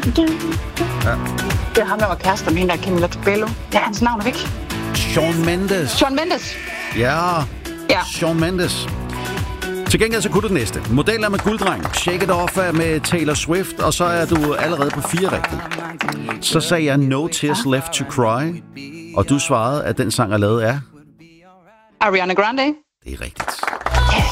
Ja. Det er ham, der var kærester med hende, der Camilla Cabello. Ja, hans navn er væk. Shawn Mendes. Shawn Mendes. Ja. Ja. Shawn Mendes. Til gengæld så kunne du det næste. Modeller med gulddreng. Shake It Off med Taylor Swift. Og så er du allerede på 4 rigtige. Så sagde jeg No Tears Left to Cry. Og du svarede, at den sang er lavet af Ariana Grande. Det er rigtigt.